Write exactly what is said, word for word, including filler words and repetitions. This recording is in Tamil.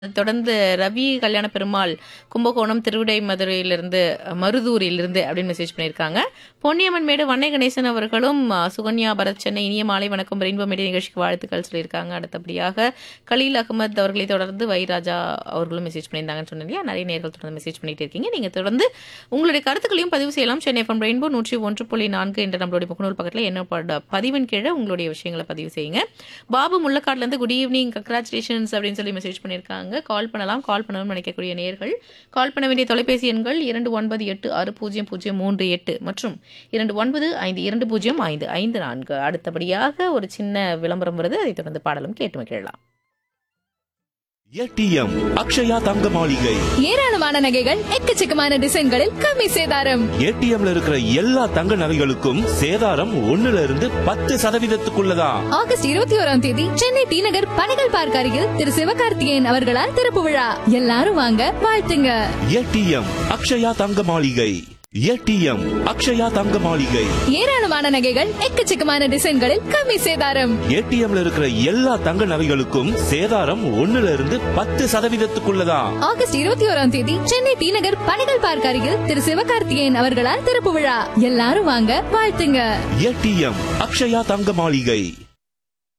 தொடர்ந்து ரவி கல்யாண பெருமாள் கும்பகோணம் திருவிடை மதுரையிலிருந்து மருதூரிலிருந்து அப்படின்னு மெசேஜ் பண்ணியிருக்காங்க. பொன்னியம்மன் மேடு வண்ணை கணேசன் அவர்களும் அஹ், சுகன்யா பரத் சென்னை இனிய மாலை வணக்கம் ரெயின்போ மீடியா நிகழ்ச்சிக்கு வாழ்த்துக்கள் சொல்லியிருக்காங்க. அடுத்தபடியாக கலீல் அகமது அவர்களை தொடர்ந்து வைராஜா அவர்களும் மெசேஜ் பண்ணியிருந்தாங்கன்னு சொன்னேன் இல்லையா? நிறைய நேர்கள் தொடர்ந்து மெசேஜ் பண்ணிட்டு இருக்கீங்க. நீங்க தொடர்ந்து உங்களுடைய கருத்துக்களையும் பதிவு செய்யலாம். சென்னை எஃப்எம் ரெயின்போ நூற்றி ஒன்று புள்ளி நான்கு என்ற நம்மளுடைய முகநூல் பக்கத்தில் என்ன பட- பதிவின் கீழே உங்களுடைய விஷயங்களை பதிவு செய்யுங்க. பாபு முள்ளக்காடுல இருந்து குட் ஈவினிங் கங்க்ராச்சுலேஷன்ஸ் அப்படின்னு சொல்லி மெசேஜ் பண்ணியிருக்காங்க. கால் பண்ணலாம். கால் பண்ணணும்னு நினைக்கக்கூடிய நேர்கள் கால் பண்ண வேண்டிய தொலைபேசி எண்கள் இரண்டு ஒன்பது எட்டு ஆறு பூஜ்ஜியம் பூஜ்ஜியம் மூன்று எட்டு மற்றும் இரண்டு ஒன்பது ஐந்து இரண்டு பூஜ்ஜியம் ஐந்து ஐந்து நான்கு. அடுத்தபடியாக ஒரு சின்ன விளம்பரம் வருது. அதை தொடர்ந்து பாடலும் கேட்டு மகிழலாம். ஏடிஎம் அக்ஷயா தங்க மாளிகை. ஏராளமான நகைகள் எக்கச்சக்கமான டிசைன்களில் கம்மி சேதாரம். ஏடிஎம்ல இருக்கிற எல்லா தங்க நகைகளுக்கும் சேதாரம் ஒண்ணுல இருந்து பத்து சதவீதத்துக்குள்ளதான். ஆகஸ்ட் இருபத்தி ஓராம் தேதி சென்னை டி நகர் பனைகள் பார்க் அருகில் திரு சிவகார்த்திகேயன் அவர்களால் திறப்பு விழா. எல்லாரும் வாங்க, வாழ்த்துங்க. ஏடிஎம் அக்ஷயா தங்க மாளிகை. ஏடிஎம் அக்ஷயா தங்க மாளிகை. ஏராளமான நகைகள் எக்கச்சக்கமான டிசைன்களில் கம்மி சேதாரம். ஏடிஎம்ல இருக்கிற எல்லா தங்க நகைகளுக்கும் சேதாரம் ஒண்ணுல இருந்து பத்து சதவீதத்துக்குள்ளதான். ஆகஸ்ட் இருபத்தி ஓராம் தேதி சென்னை டி நகர் பனைகள் பார்க் அருகில் திரு சிவகார்த்திகேயன் அவர்களால் திறப்பு விழா. எல்லாரும் வாங்க, வாழ்த்துங்க. ஏடிஎம் அக்ஷயா தங்க மாளிகை.